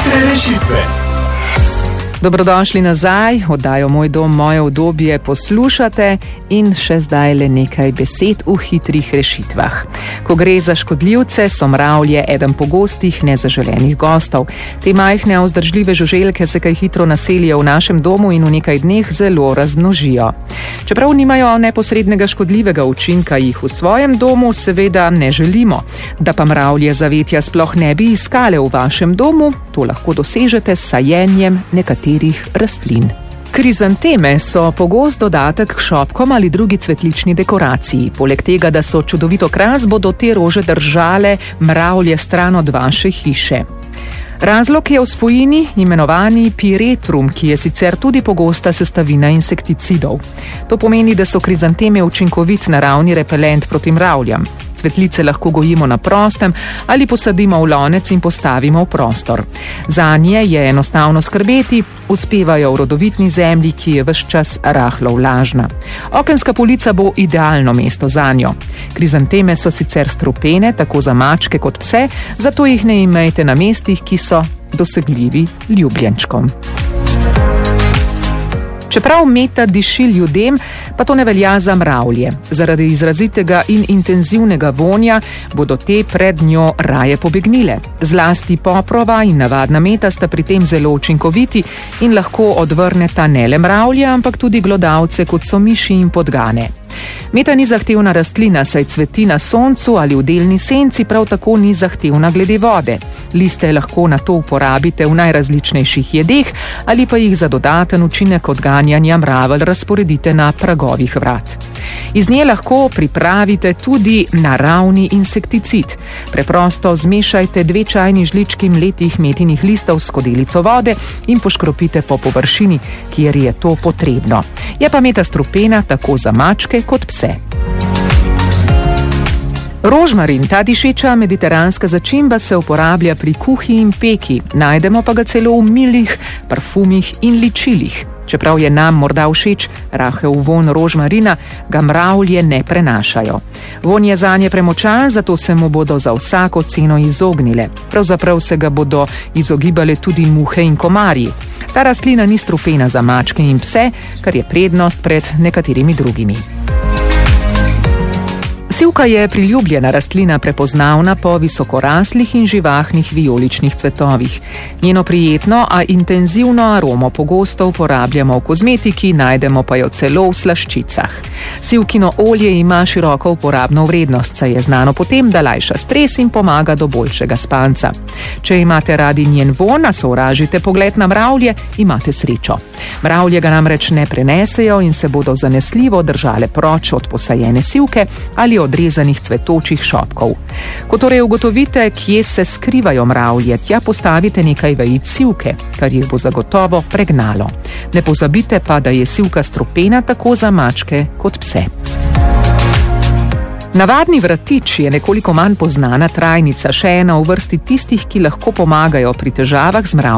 Hitre rešitve. Dobrodošli nazaj, oddajo Moj dom, moje udobje poslušate in še zdaj le nekaj besed v hitrih rešitvah. Ko gre za škodljivce, so mravlje eden pogostih nezaželenih gostov. Te majhne, vzdržljive žuželke se kaj hitro naselijo v našem domu in v nekaj dneh zelo razmnožijo. Čeprav nimajo neposrednega škodljivega učinka, jih v svojem domu seveda ne želimo. Da pa mravlje zavetja sploh ne bi iskale v vašem domu, to lahko dosežete s sajenjem nekaterih rastlin. Krizanteme so pogost dodatek k šopkom ali drugi cvetlični dekoraciji. Poleg tega, da so čudovito kras, bodo te rože držale mravlje stran od vaše hiše. Razlog je v spojini imenovani piretrum, ki je sicer tudi pogosta sestavina insekticidov. To pomeni, da so krizanteme učinkovit naravni repelent proti mravljam. Cvetlice lahko gojimo na prostem ali posadimo v lonec in postavimo v prostor. Zanje je enostavno skrbeti, uspevajo v rodovitni zemlji, ki je ves čas rahlo vlažna. Okenska polica bo idealno mesto zanjo. Krizanteme so sicer strupene, tako za mačke kot pse, zato jih ne imejte na mestih, ki so dosegljivi ljubljenčkom. Čeprav meta diši ljudem, pa to ne velja za mravlje. Zaradi izrazitega in intenzivnega vonja bodo te pred njo raje pobegnile. Zlasti poprova in navadna meta sta pri tem zelo učinkoviti in lahko odvrneta ne le mravlje, ampak tudi glodavce, kot so miši in podgane. Meta ni zahtevna rastlina, saj cveti na soncu ali v delni senci, prav tako ni zahtevna glede vode. Liste lahko na to uporabite v najrazličnejših jedeh ali pa jih za dodaten učinek odganjanja mravelj razporedite na pragovih vrat. Iz nje lahko pripravite tudi naravni insekticid. Preprosto zmešajte 2 čajni žlički mletih metinih listov s skodelico vode in poškropite po površini, kjer je to potrebno. Je pa meta strupena tako za mačke kot pse. Rožmarin, ta dišeča mediteranska začimba, se uporablja pri kuhi in peki, najdemo pa ga celo v milih, parfumih in ličilih. Čeprav je nam morda všeč rahel vonj rožmarina, ga mravlje ne prenašajo. Vonj je zanje premočan, zato se mu bodo za vsako ceno izognile. Pravzaprav se ga bodo izogibale tudi muhe in komarji. Ta rastlina ni strupena za mačke in pse, kar je prednost pred nekaterimi drugimi. Sivka je priljubljena rastlina, prepoznavna po visokoraslih in živahnih vijoličnih cvetovih. Njeno prijetno, a intenzivno aromo pogosto uporabljamo v kozmetiki, najdemo pa jo celo v slaščicah. Sivkino olje ima široko uporabno vrednost, saj je znano potem, da lajša stres in pomaga do boljšega spanca. Če imate radi njen vonj, a sovražite pogled na mravlje, imate srečo. Mravlje ga namreč ne prenesejo in se bodo zanesljivo držale proč od posajene sivke ali odrezanih cvetočih šopkov. Ko torej ugotovite, kje se skrivajo mravlje, tja postavite nekaj vejic sivke, kar jih bo zagotovo pregnalo. Ne pozabite pa, da je sivka strupena tako za mačke kot pse. Navadni vratič je nekoliko manj poznana trajnica, še ena v vrsti tistih, ki lahko pomagajo pri težavah z mravljami.